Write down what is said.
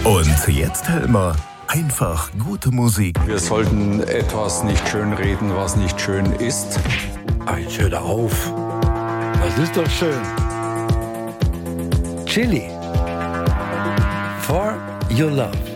Und jetzt, Helmer, einfach gute Musik. Wir sollten etwas nicht schönreden, was nicht schön ist. Jetzt hör auf. Das ist doch schön. Chili. For Your Love.